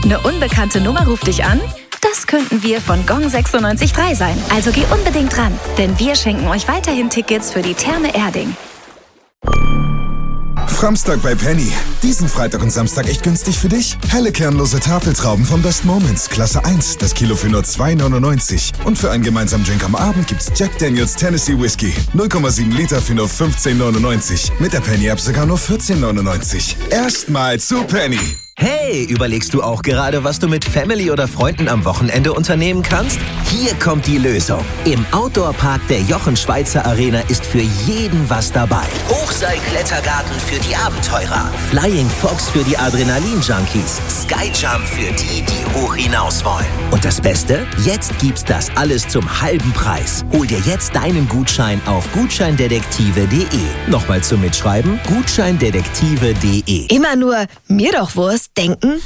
Eine unbekannte Nummer ruft dich an? Das könnten wir von Gong 96.3 sein. Also geh unbedingt dran, denn wir schenken euch weiterhin Tickets für die Therme Erding. Framstag bei Penny. Diesen Freitag und Samstag echt günstig für dich. Helle kernlose Tafeltrauben vom Best Moments, Klasse 1, das Kilo für nur 2,99. Und für einen gemeinsamen Drink am Abend gibt's Jack Daniels Tennessee Whiskey. 0,7 Liter für nur 15,99. Mit der Penny-App sogar nur 14,99. Erstmal zu Penny. Hey, überlegst du auch gerade, was du mit Family oder Freunden am Wochenende unternehmen kannst? Hier kommt die Lösung. Im Outdoor-Park der Jochen Schweizer Arena ist für jeden was dabei. Hochseil-Klettergarten für die Abenteurer, Flying Fox für die Adrenalin-Junkies, Skyjump für die, die hoch hinaus wollen. Und das Beste? Jetzt gibt's das alles zum halben Preis. Hol dir jetzt deinen Gutschein auf gutscheindetektive.de. Nochmal zum Mitschreiben: gutscheindetektive.de. Immer nur mir doch Wurst denken?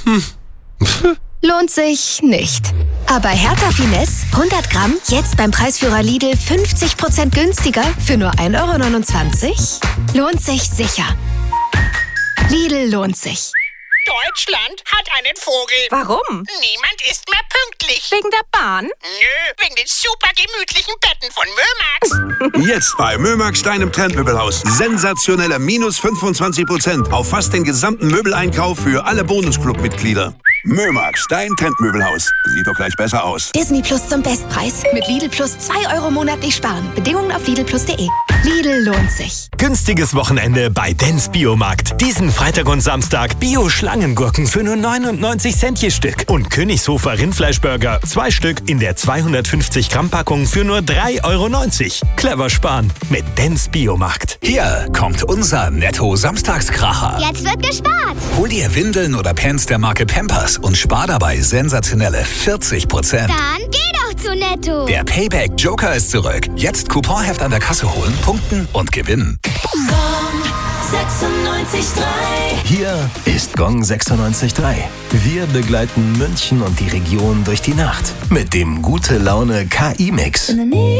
Lohnt sich nicht. Aber Hertha Finesse, 100 Gramm, jetzt beim Preisführer Lidl 50% günstiger für nur 1,29 €? Lohnt sich sicher. Lidl lohnt sich. Deutschland hat einen Vogel. Warum? Niemand ist mehr pünktlich. Wegen der Bahn? Nö, wegen den super gemütlichen Betten von Mömax. Jetzt bei Mömax, deinem Trendmöbelhaus. Sensationelle minus 25% auf fast den gesamten Möbeleinkauf für alle Bonusclub-Mitglieder. Mömax, dein Trendmöbelhaus. Sieht doch gleich besser aus. Disney Plus zum Bestpreis. Mit Lidl Plus 2 € monatlich sparen. Bedingungen auf lidlplus.de. Lidl lohnt sich. Günstiges Wochenende bei Dens Biomarkt. Diesen Freitag und Samstag Bio-Schlangengurken für nur 99 Cent je Stück. Und Königshofer Rindfleischburger, 2 Stück in der 250 Gramm Packung für nur 3,90 €. Clever sparen mit Dens Biomarkt. Hier kommt unser Netto-Samstagskracher. Jetzt wird gespart. Hol dir Windeln oder Pants der Marke Pampers und spar dabei sensationelle 40%. Dann geh doch zu Netto. Der Payback Joker ist zurück. Jetzt Couponheft an der Kasse holen, punkten und gewinnen. Gong 96.3. Hier ist Gong 96.3. Wir begleiten München und die Region durch die Nacht mit dem Gute-Laune-KI-Mix.